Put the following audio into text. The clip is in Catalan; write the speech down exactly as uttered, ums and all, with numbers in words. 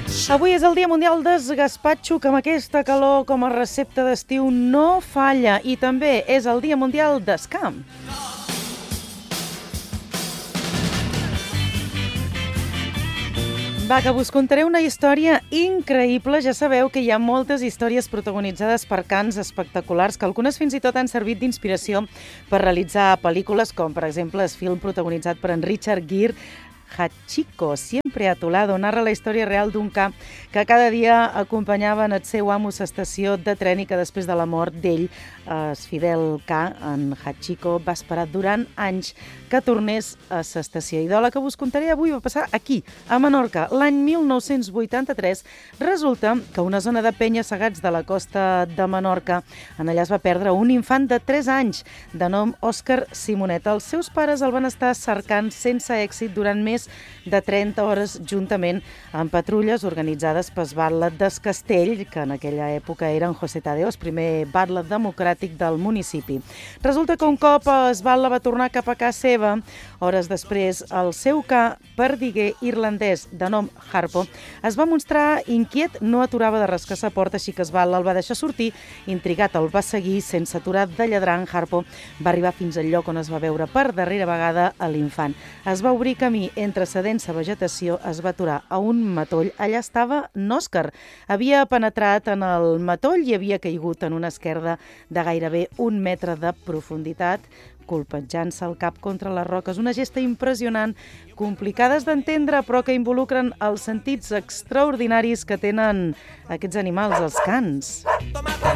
Avui és el Dia Mundial del Gaspatxo, que amb aquesta calor com a recepta d'estiu no falla. I també és el Dia Mundial del Camp. Va, que us contaré una història increïble. Ja sabeu que hi ha moltes històries protagonitzades per cants espectaculars, que algunes fins i tot han servit d'inspiració per realitzar pel·lícules, com per exemple el film protagonitzat per en Richard Gere, Hachiko, siempre a tu lado, narra la història real d'un ca que cada dia acompanyava en el seu amo a l'estació de tren i que després de la mort d'ell, el fidel ca, en Hachiko, va esperar durant anys que tornés a l'estació. I de la que us contaré avui va passar aquí, a Menorca. L'any mil nou-cents vuitanta-tres resulta que una zona de penya-segats de la costa de Menorca, en allà es va perdre un infant de tres anys, de nom Òscar Simonet. Els seus pares el van estar cercant sense èxit durant més de trenta hores, juntament amb patrulles organitzades pel Batlle del Castell, que en aquella època era en José Tadeo, el primer batlle democràtic del municipi. Resulta que un cop el batlle va tornar cap a casa seva, hores després, el seu ca perdiguer irlandès de nom Harpo es va mostrar inquiet, no aturava de rascar la porta, així que el batlle el va deixar sortir. Intrigat el va seguir sense aturar de lladrar. En Harpo va arribar fins al lloc on es va veure per darrera vegada a l'infant. Es va obrir camí entre la densa vegetació, es va aturar a un matoll. Allà estava n'Òscar. Havia penetrat en el matoll i havia caigut en una esquerda de gairebé un metre de profunditat, colpejant-se el cap contra les roques. Una gesta impressionant, complicades d'entendre, però que involucren els sentits extraordinaris que tenen aquests animals, els cans.